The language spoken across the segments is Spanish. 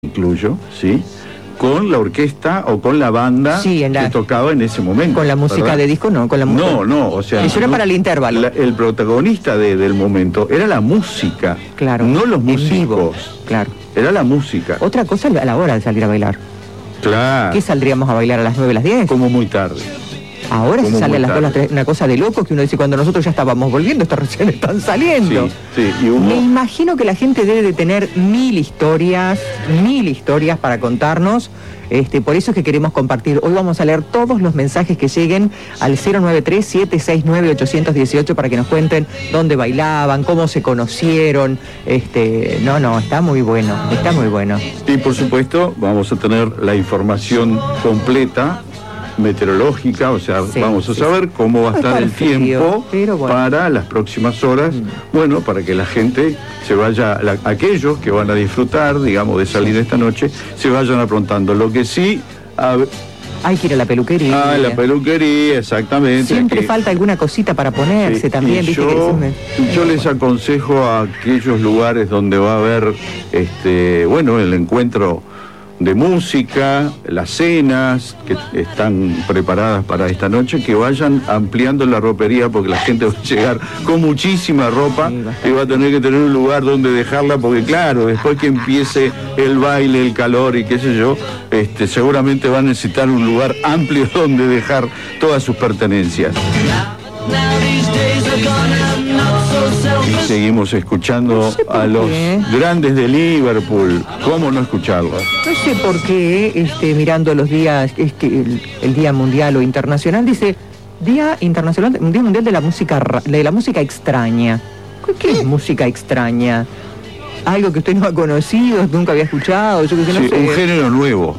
incluyo, ¿sí? Con la orquesta o con la banda que tocaba en ese momento. Con la música, ¿verdad? De disco no, con la música. No, o sea... Eso era para el intervalo. El protagonista del momento era la música, claro, no los músicos. Vivo, claro. Era la música. Otra cosa a la hora de salir a bailar. Claro. ¿Qué saldríamos a bailar a las 9, a las 10? Como muy tarde. Ahora se sale a las 2, a las 3, una cosa de loco que uno dice, cuando nosotros ya estábamos volviendo, estas recién están saliendo. Sí, y Me imagino que la gente debe de tener mil historias para contarnos. Por eso es que queremos compartir. Hoy vamos a leer todos los mensajes que lleguen al 093-769-818 para que nos cuenten dónde bailaban, cómo se conocieron. Está muy bueno, está muy bueno. Y por supuesto vamos a tener la información completa meteorológica, o sea, vamos a saber cómo va a estar el tiempo para las próximas horas, para que la gente se vaya, aquellos que van a disfrutar, digamos, de salir esta noche, se vayan aprontando. Lo que sí... Hay que ir a la peluquería. La peluquería, exactamente. Siempre falta alguna cosita para ponerse también. Yo les aconsejo a aquellos lugares donde va a haber, el encuentro de música, las cenas que están preparadas para esta noche, que vayan ampliando la ropería, porque la gente va a llegar con muchísima ropa y va a tener que tener un lugar donde dejarla, porque claro, después que empiece el baile, el calor y qué sé yo, seguramente va a necesitar un lugar amplio donde dejar todas sus pertenencias. Y seguimos escuchando a los grandes de Liverpool. ¿Cómo no escucharlos? No sé por qué, mirando los días, el Día Mundial o Internacional, dice Día Mundial de la música extraña. ¿Qué es música extraña? Algo que usted no ha conocido, nunca había escuchado, yo que sé, no sé. Un género nuevo,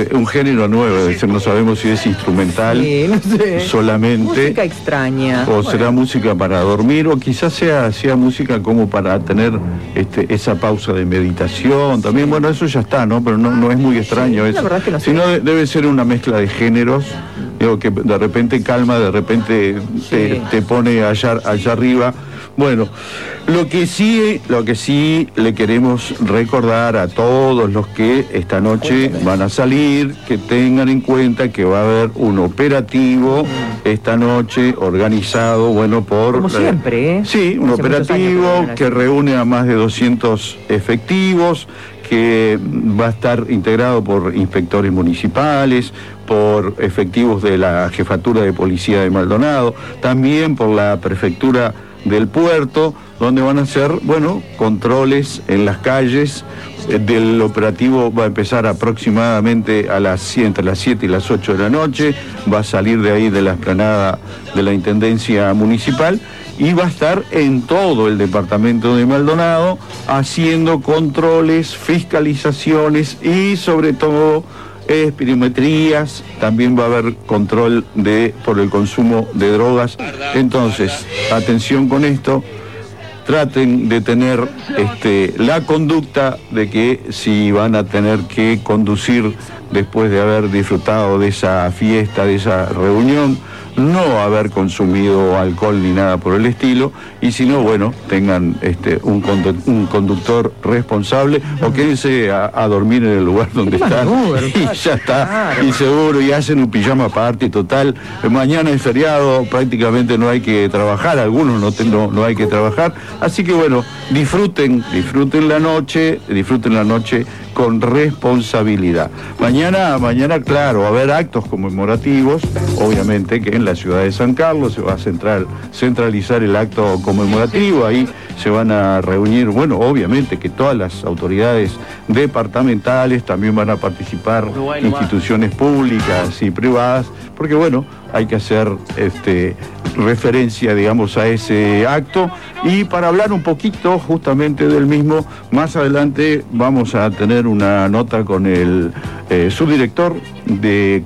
es decir, no sabemos si es instrumental, solamente. Música extraña. O será música para dormir, o quizás sea música como para tener esa pausa de meditación, también, eso ya está, ¿no? Pero no es muy extraño eso. La verdad que no sé. Sino debe ser una mezcla de géneros, digo, que de repente calma, de repente te pone allá arriba. Bueno, lo que sí le queremos recordar a todos los que esta noche van a salir, que tengan en cuenta que va a haber un operativo esta noche organizado, por... Como siempre, Sí, un operativo que reúne a más de 200 efectivos, que va a estar integrado por inspectores municipales, por efectivos de la Jefatura de Policía de Maldonado, también por la Prefectura del Puerto, donde van a hacer, controles en las calles. Del operativo va a empezar aproximadamente entre las 7 y las 8 de la noche, va a salir de ahí de la explanada de la Intendencia Municipal y va a estar en todo el departamento de Maldonado haciendo controles, fiscalizaciones y sobre todo espirometrías. También va a haber control por el consumo de drogas. Entonces, atención con esto, traten de tener la conducta de que si van a tener que conducir después de haber disfrutado de esa fiesta, de esa reunión, no haber consumido alcohol ni nada por el estilo, y si no, tengan un conductor responsable, o quédense a dormir en el lugar donde están, y ya está, y seguro, y hacen un pijama party total. Mañana es feriado, prácticamente no hay que trabajar, algunos no hay que trabajar, así que disfruten la noche con responsabilidad. Mañana, claro, va a haber actos conmemorativos, obviamente que en la ciudad de San Carlos se va a centralizar el acto conmemorativo, ahí se van a reunir, obviamente que todas las autoridades departamentales, también van a participar instituciones públicas y privadas, porque hay que hacer referencia, digamos, a ese acto. Y para hablar un poquito justamente del mismo, más adelante vamos a tener una nota con el subdirector de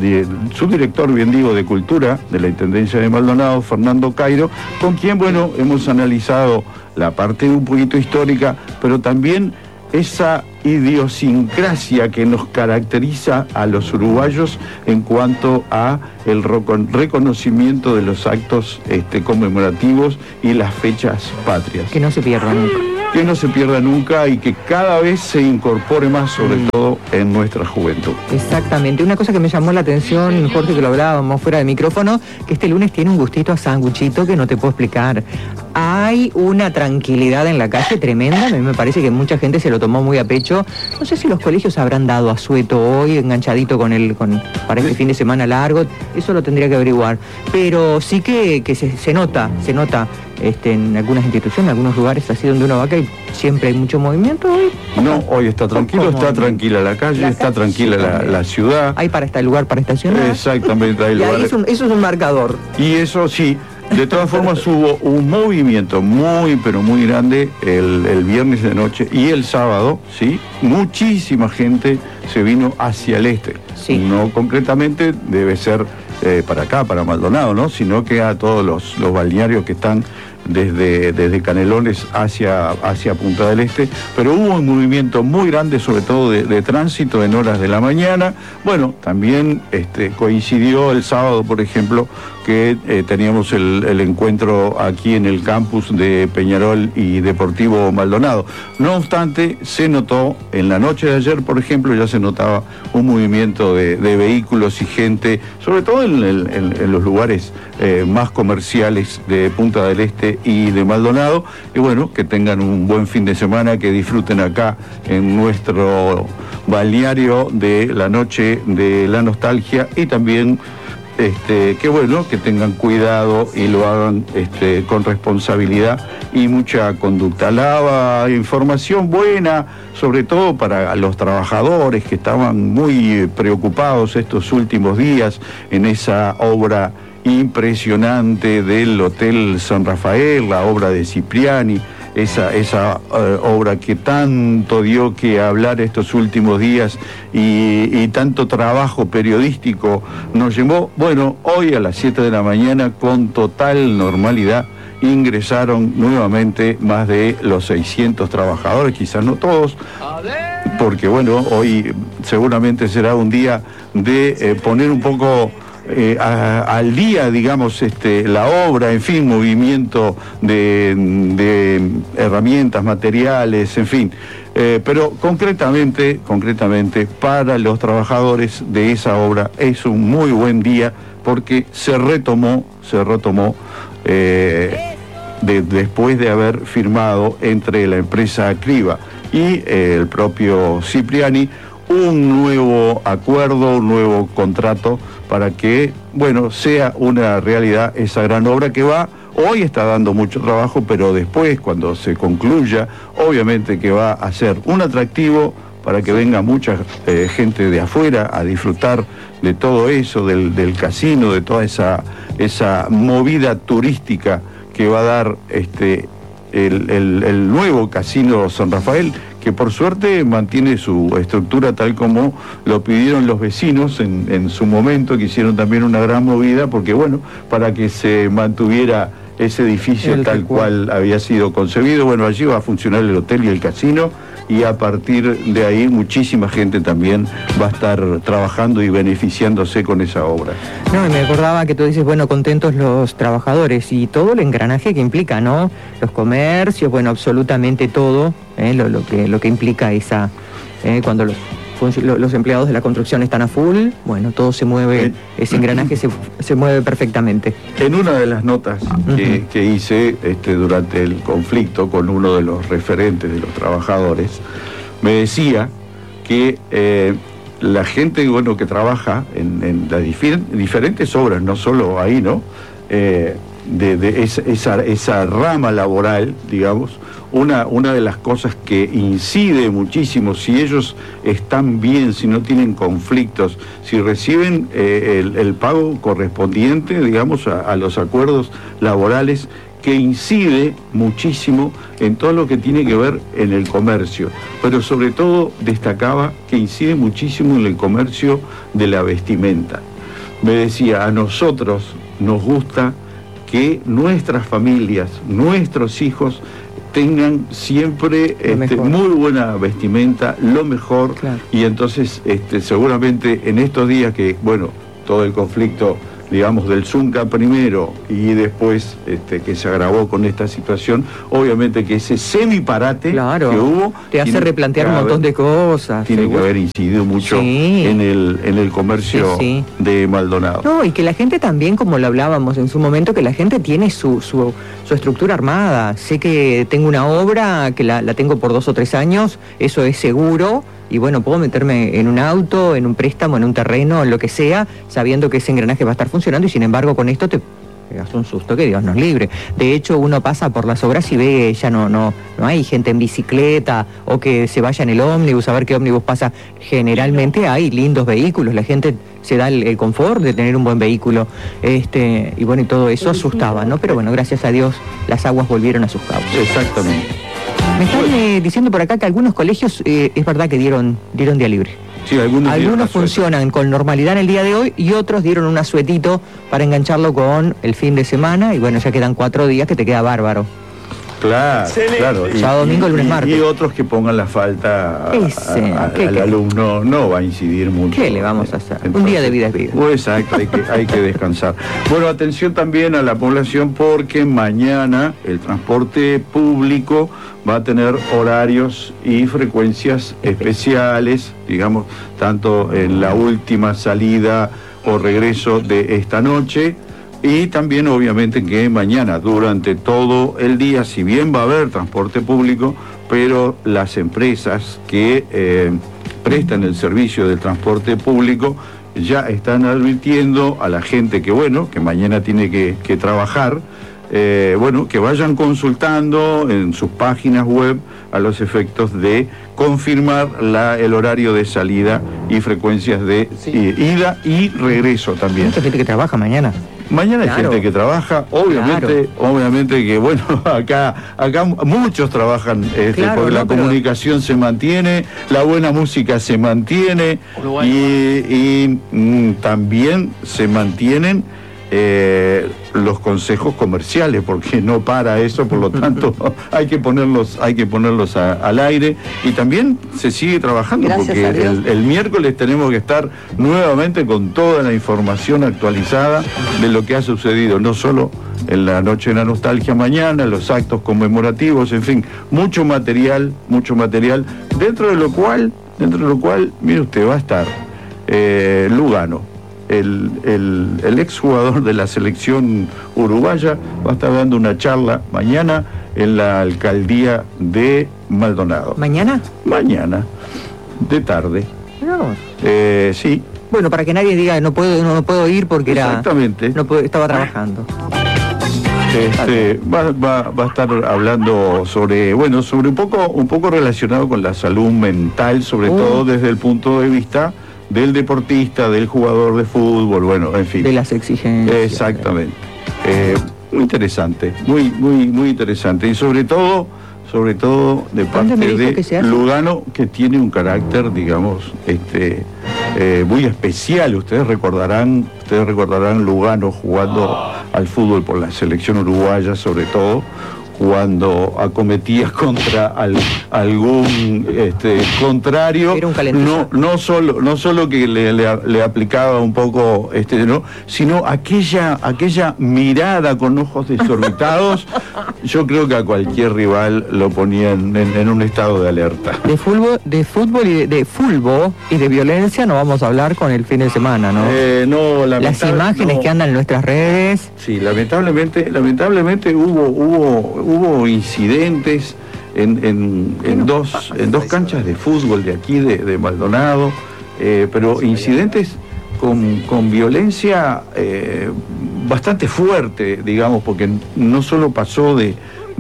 Cultura de la Intendencia de Maldonado, Fernando Cairo, con quien, hemos analizado la parte un poquito histórica, pero también esa idiosincrasia que nos caracteriza a los uruguayos en cuanto a el reconocimiento de los actos conmemorativos y las fechas patrias. Que no se pierdan nunca. que no se pierda nunca y que cada vez se incorpore más, sobre todo en nuestra juventud. Exactamente. Una cosa que me llamó la atención, Jorge, que lo hablábamos fuera de micrófono, que este lunes tiene un gustito a sanguchito que no te puedo explicar. Hay una tranquilidad en la calle tremenda, a mí me parece que mucha gente se lo tomó muy a pecho. No sé si los colegios habrán dado asueto hoy, enganchadito para este fin de semana largo, eso lo tendría que averiguar. Pero sí que se nota en algunas instituciones, en algunos lugares así donde uno va, que siempre hay mucho movimiento. Hoy está tranquilo, está tranquila la calle, está tranquila la ciudad. Hay lugar para estacionar. Exactamente, hay lugar. Eso es un marcador. Y eso sí, de todas formas hubo un movimiento muy, pero muy grande el viernes de noche y el sábado, ¿sí? Muchísima gente se vino hacia el este. Sí. No concretamente debe ser para acá, para Maldonado, ¿no? Sino que a todos los balnearios que están desde Canelones hacia Punta del Este, pero hubo un movimiento muy grande, sobre todo de tránsito en horas de la mañana. Bueno, también coincidió el sábado, por ejemplo, que teníamos el encuentro aquí en el campus de Peñarol y Deportivo Maldonado. No obstante, se notó en la noche de ayer, por ejemplo, ya se notaba un movimiento de vehículos y gente, sobre todo en los lugares más comerciales de Punta del Este y de Maldonado. Y bueno, que tengan un buen fin de semana, que disfruten acá en nuestro balneario de la noche de la nostalgia, y también que bueno, que tengan cuidado y lo hagan con responsabilidad y mucha conducta. La información buena, sobre todo para los trabajadores que estaban muy preocupados estos últimos días en esa obra impresionante del Hotel San Rafael, la obra de Cipriani, esa obra que tanto dio que hablar estos últimos días y tanto trabajo periodístico nos llevó. Bueno, hoy a las 7 de la mañana, con total normalidad, ingresaron nuevamente más de los 600 trabajadores, quizás no todos, porque bueno, hoy seguramente será un día de poner un poco al día, digamos, la obra, en fin, movimiento de herramientas, materiales, en fin. Pero concretamente, para los trabajadores de esa obra es un muy buen día, porque se retomó después de haber firmado entre la empresa Criba y el propio Cipriani un nuevo acuerdo, un nuevo contrato para que, bueno, sea una realidad esa gran obra que hoy está dando mucho trabajo, pero después, cuando se concluya, obviamente que va a ser un atractivo para que venga mucha gente de afuera a disfrutar de todo eso, del casino, de toda esa movida turística que va a dar el nuevo Casino San Rafael, que por suerte mantiene su estructura tal como lo pidieron los vecinos en su momento, que hicieron también una gran movida, porque bueno, para que se mantuviera ese edificio tal cual había sido concebido. Bueno, allí va a funcionar el hotel y el casino, y a partir de ahí muchísima gente también va a estar trabajando y beneficiándose con esa obra. No, y me acordaba que tú dices, bueno, contentos los trabajadores y todo el engranaje que implica, ¿no? Los comercios, bueno, absolutamente todo, lo que implica cuando los empleados de la construcción están a full, bueno, todo se mueve, ese engranaje se mueve perfectamente. En una de las notas que hice durante el conflicto con uno de los referentes de los trabajadores, me decía que la gente, bueno, que trabaja en las diferentes obras, no solo ahí, ¿no? De esa rama laboral, digamos, una de las cosas que incide muchísimo, si ellos están bien, si no tienen conflictos, si reciben el pago correspondiente, digamos, a los acuerdos laborales, que incide muchísimo en todo lo que tiene que ver en el comercio, pero sobre todo destacaba que incide muchísimo en el comercio de la vestimenta. Me decía, a nosotros nos gusta que nuestras familias, nuestros hijos, tengan siempre muy buena vestimenta, lo mejor, claro. Y entonces seguramente en estos días que, bueno, todo el conflicto digamos, del Zunca primero y después que se agravó con esta situación, obviamente que ese semiparate que hubo te hace replantear un montón de cosas. Tiene que haber incidido mucho en el comercio de Maldonado. No, y que la gente también, como lo hablábamos en su momento, que la gente tiene su estructura armada. Sé que tengo una obra que la tengo por 2 o 3 años, eso es seguro. Y bueno, puedo meterme en un auto, en un préstamo, en un terreno, en lo que sea, sabiendo que ese engranaje va a estar funcionando y sin embargo con esto te pegas un susto que Dios nos libre. De hecho, uno pasa por las obras y ve, ya no hay gente en bicicleta o que se vaya en el ómnibus a ver qué ómnibus pasa. Generalmente hay lindos vehículos, la gente se da el confort de tener un buen vehículo. Y bueno, y todo eso asustaba, ¿no? Pero bueno, gracias a Dios las aguas volvieron a sus cauces. Exactamente. Me están diciendo por acá que algunos colegios es verdad que dieron día libre. Sí, algunos funcionan con normalidad en el día de hoy y otros dieron un asuetito para engancharlo con el fin de semana y bueno, ya quedan 4 días que te queda bárbaro. Claro. Sábado, domingo, lunes, martes. Y otros que pongan la falta al alumno, no va a incidir mucho. ¿Qué le vamos a hacer? Entonces, un día de vida es vida. Exacto, hay que descansar. Bueno, atención también a la población porque mañana el transporte público va a tener horarios y frecuencias especiales, digamos, tanto en la última salida o regreso de esta noche, y también obviamente que mañana durante todo el día, si bien va a haber transporte público, pero las empresas que prestan el servicio del transporte público ya están advirtiendo a la gente que mañana tiene que trabajar, que vayan consultando en sus páginas web a los efectos de confirmar el horario de salida y frecuencias de ida y regreso también. Hay mucha gente que trabaja mañana. Mañana hay gente que trabaja, obviamente que acá muchos trabajan, porque la comunicación se mantiene, la buena música se mantiene y también se mantienen los consejos comerciales, porque no para eso, por lo tanto hay que ponerlos al aire, y también se sigue trabajando. Gracias, porque el miércoles tenemos que estar nuevamente con toda la información actualizada de lo que ha sucedido, no solo en la Noche de la Nostalgia mañana, los actos conmemorativos, en fin, mucho material, dentro de lo cual, mire usted, va a estar Lugano. El exjugador de la selección uruguaya va a estar dando una charla mañana en la alcaldía de Maldonado. ¿Mañana? Mañana, de tarde. Sí. Bueno, para que nadie diga no puedo ir porque estaba trabajando. Va a estar hablando sobre un poco relacionado con la salud mental, sobre todo desde el punto de vista del deportista, del jugador de fútbol, en fin. De las exigencias. Exactamente. Muy interesante, muy interesante. Y sobre todo de parte de Lugano, que tiene un carácter, digamos, muy especial. Ustedes recordarán Lugano jugando al fútbol por la selección uruguaya, sobre todo cuando acometía contra algún contrario. Era un no solo que le aplicaba un poco sino aquella mirada con ojos desorbitados. Yo creo que a cualquier rival lo ponían en un estado de alerta. De fútbol y de violencia no vamos a hablar con el fin de semana, ¿no? Las imágenes que andan en nuestras redes. Sí, lamentablemente hubo incidentes en dos canchas de fútbol de aquí de Maldonado, pero incidentes con violencia bastante fuerte, digamos, porque no solo pasó de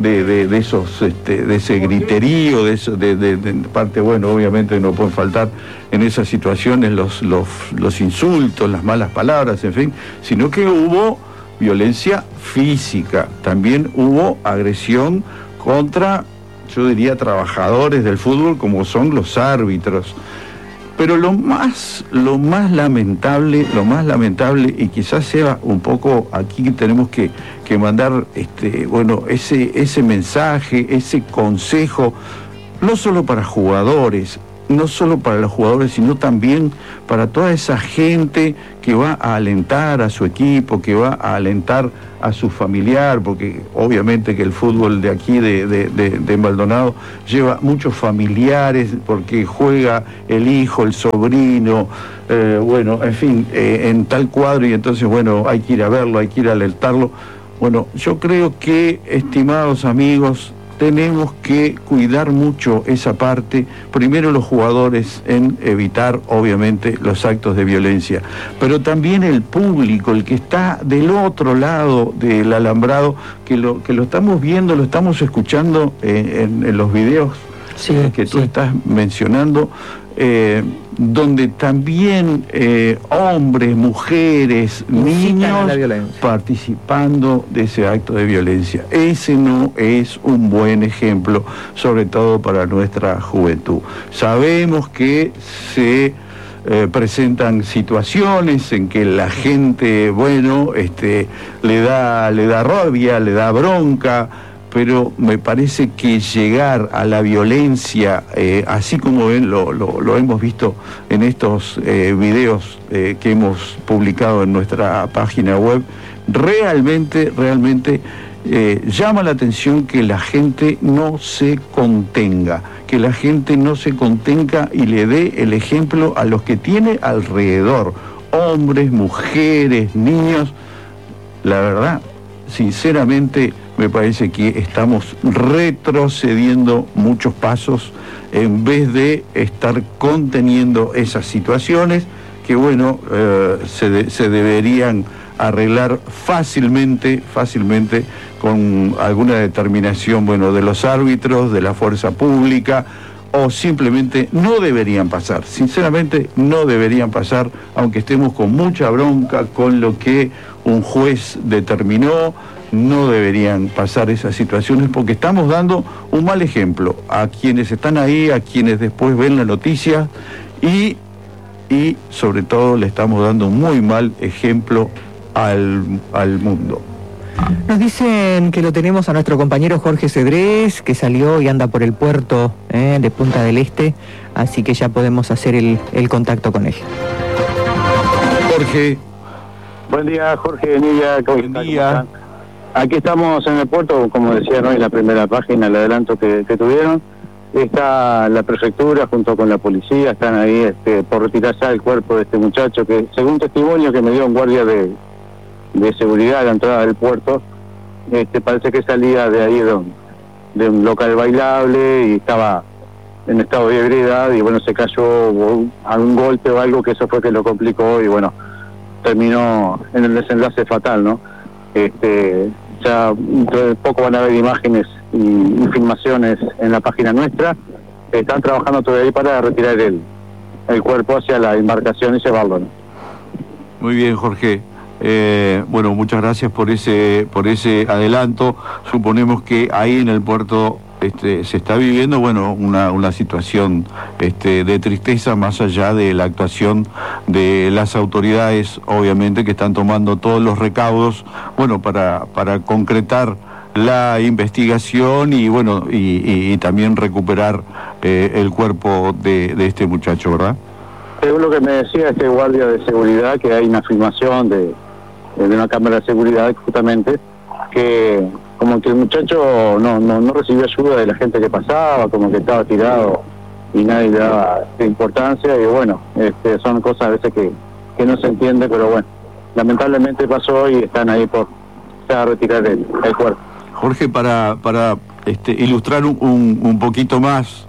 ese griterío, de parte, obviamente no pueden faltar en esas situaciones los insultos, las malas palabras, en fin, sino que hubo violencia física, también hubo agresión contra, yo diría, trabajadores del fútbol como son los árbitros. Pero lo más lamentable, y quizás sea un poco aquí que tenemos que mandar ese mensaje, ese consejo, no solo para jugadores, no solo para los jugadores, sino también para toda esa gente que va a alentar a su equipo, que va a alentar a su familiar, porque obviamente que el fútbol de aquí, de Maldonado, lleva muchos familiares, porque juega el hijo, el sobrino, bueno, en fin, en tal cuadro, y entonces, bueno, hay que ir a verlo, hay que ir a alentarlo. Bueno, yo creo que, estimados amigos, tenemos que cuidar mucho esa parte, primero los jugadores, en evitar obviamente los actos de violencia, pero también el público, el que está del otro lado del alambrado, que lo estamos viendo, lo estamos escuchando en los videos que tú estás mencionando, donde también hombres, mujeres, niños participando de ese acto de violencia. Ese no es un buen ejemplo, sobre todo para nuestra juventud. Sabemos que se presentan situaciones en que la gente, bueno, le da rabia, le da bronca, pero me parece que llegar a la violencia, así como lo hemos visto en estos videos que hemos publicado en nuestra página web, realmente llama la atención que la gente no se contenga, y le dé el ejemplo a los que tiene alrededor, hombres, mujeres, niños. La verdad, sinceramente, me parece que estamos retrocediendo muchos pasos en vez de estar conteniendo esas situaciones que, bueno, se deberían arreglar fácilmente con alguna determinación, bueno, de los árbitros, de la fuerza pública, o simplemente no deberían pasar. Sinceramente, no deberían pasar, aunque estemos con mucha bronca con lo que un juez determinó. No deberían pasar esas situaciones porque estamos dando un mal ejemplo a quienes están ahí, a quienes después ven la noticia y sobre todo le estamos dando un muy mal ejemplo al mundo. Nos dicen que lo tenemos a nuestro compañero Jorge Cedrés, que salió y anda por el puerto de Punta del Este, así que ya podemos hacer el contacto con él. Jorge. Buen día, Jorge, Emilia. Buen día. Aquí estamos en el puerto, como decían hoy en la primera página, el adelanto que tuvieron. Está la prefectura junto con la policía, están ahí por retirar ya el cuerpo de este muchacho que, según testimonio que me dio un guardia de seguridad a la entrada del puerto, parece que salía de ahí de un local bailable y estaba en estado de ebriedad y bueno, se cayó algún golpe o algo que eso fue que lo complicó y bueno, terminó en el desenlace fatal, ¿no? Ya dentro de poco van a haber imágenes y filmaciones en la página nuestra. Están trabajando todavía para retirar el cuerpo hacia la embarcación y llevarlo, ¿no? Muy bien, Jorge. Bueno, muchas gracias por ese adelanto. Suponemos que ahí en el puerto se está viviendo, bueno, una situación de tristeza, más allá de la actuación de las autoridades, obviamente, que están tomando todos los recaudos, bueno, para concretar la investigación y bueno, y también recuperar el cuerpo de este muchacho, ¿verdad? Según lo que me decía este guardia de seguridad, que hay una filmación de una cámara de seguridad justamente, que como que el muchacho no recibió ayuda de la gente que pasaba, como que estaba tirado y nadie le daba importancia, y bueno, son cosas a veces que no se entiende, pero bueno, lamentablemente pasó y están ahí por retirar el cuerpo. Jorge, para ilustrar un poquito más,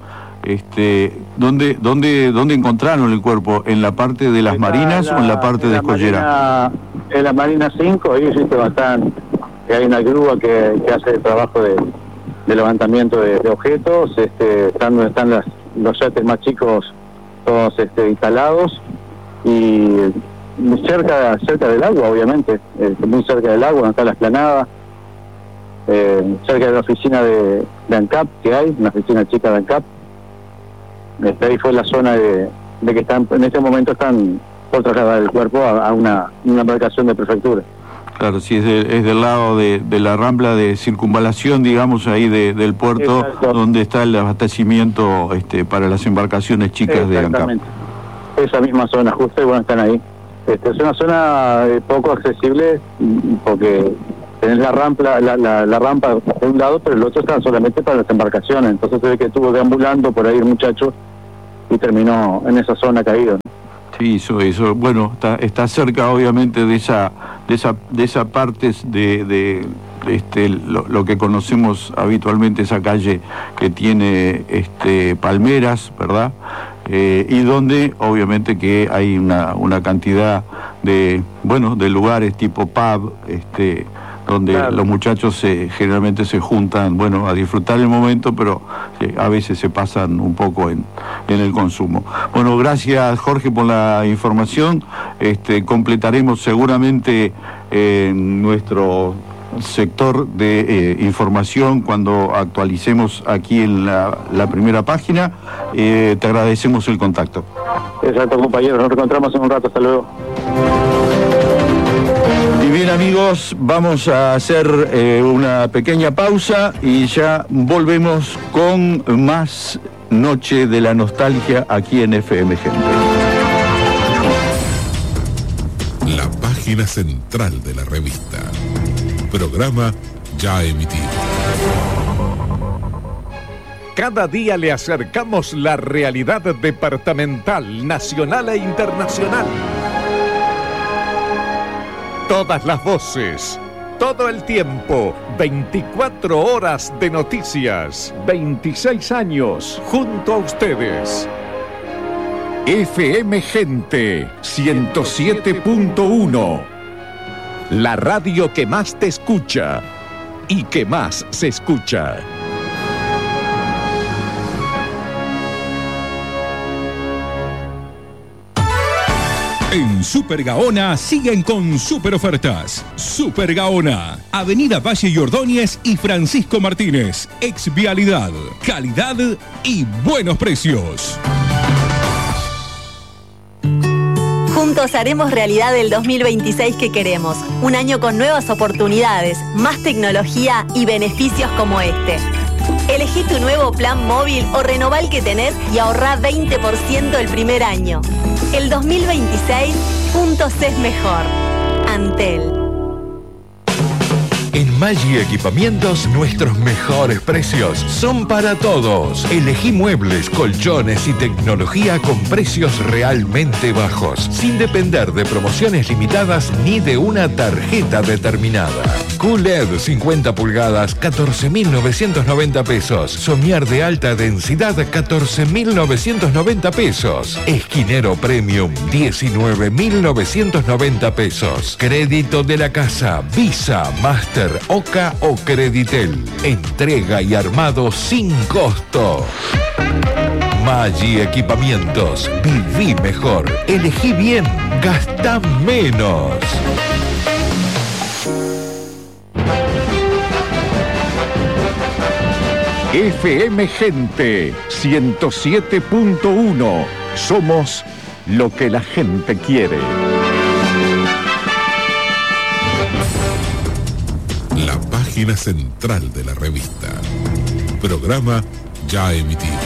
¿dónde encontraron el cuerpo? ¿En la parte de las marinas o en la parte de Escollera? En la Marina 5, ahí existe bastante, hay una grúa que hace el trabajo de levantamiento de objetos, están donde están los yates más chicos, todos instalados, y cerca del agua, obviamente, muy cerca del agua, donde está la explanada, cerca de la oficina de ANCAP que hay, una oficina chica de ANCAP. Ahí fue la zona de que en este momento están por trasladar el cuerpo a una embarcación de prefectura. Claro, sí, es del lado de la rambla de circunvalación, digamos, ahí del puerto. Exacto. Donde está el abastecimiento para las embarcaciones chicas de ANCAP. Esa misma zona, justo, y bueno, están ahí. Es una zona poco accesible porque tenés la rampa de un lado, pero el otro está solamente para las embarcaciones. Entonces se ve que estuvo deambulando por ahí el muchacho y terminó en esa zona caído, ¿no? Sí, eso, bueno, está cerca obviamente de esa parte de lo que conocemos habitualmente, esa calle que tiene palmeras, ¿verdad? Y donde obviamente que hay una cantidad de lugares tipo pub, donde claro, los muchachos generalmente se juntan, a disfrutar el momento, pero a veces se pasan un poco en el consumo. Bueno, gracias Jorge por la información. Completaremos seguramente nuestro sector de información cuando actualicemos aquí en la primera página. Te agradecemos el contacto. Exacto, compañeros, nos reencontramos en un rato. Hasta luego. Y bien, amigos, vamos a hacer una pequeña pausa y ya volvemos con más Noche de la Nostalgia aquí en FM Gente. La página central de la revista. Programa ya emitido. Cada día le acercamos la realidad departamental, nacional e internacional. Todas las voces, todo el tiempo, 24 horas de noticias, 26 años junto a ustedes. FM Gente 107.1, la radio que más te escucha y que más se escucha. En Super Gaona siguen con super ofertas. Super Gaona, Avenida Valle y Ordóñez y Francisco Martínez. Exvialidad, calidad y buenos precios. Juntos haremos realidad el 2026 que queremos. Un año con nuevas oportunidades, más tecnología y beneficios como este. Elegí tu nuevo plan móvil o renová el que tenés y ahorrá 20% el primer año. El 2026, juntos es mejor. Antel. En Maggi Equipamientos, nuestros mejores precios son para todos. Elegí muebles, colchones y tecnología con precios realmente bajos, sin depender de promociones limitadas ni de una tarjeta determinada. QLED 50 pulgadas, 14.990 pesos. Somier de alta densidad, 14.990 pesos. Esquinero Premium, 19.990 pesos. Crédito de la casa, Visa, Master, Oca o Creditel. Entrega y armado sin costo. Maggi Equipamientos. Viví mejor. Elegí bien. Gastá menos. FM Gente 107.1. Somos lo que la gente quiere. La página central de la revista. Programa ya emitido.